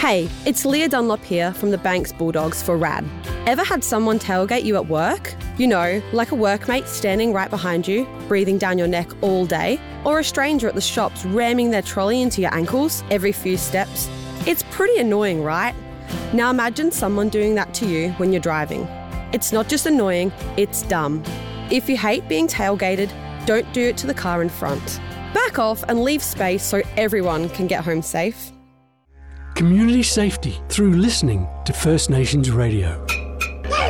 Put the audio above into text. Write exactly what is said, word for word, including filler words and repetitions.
Hey, it's Leah Dunlop here from the Banks Bulldogs for RAD. Ever had someone tailgate you at work? You know, like a workmate standing right behind you, breathing down your neck all day, or a stranger at the shops ramming their trolley into your ankles every few steps. It's pretty annoying, right? Now imagine someone doing that to you when you're driving. It's not just annoying, it's dumb. If you hate being tailgated, don't do it to the car in front. Back off and leave space so everyone can get home safe. Community safety through listening to First Nations Radio.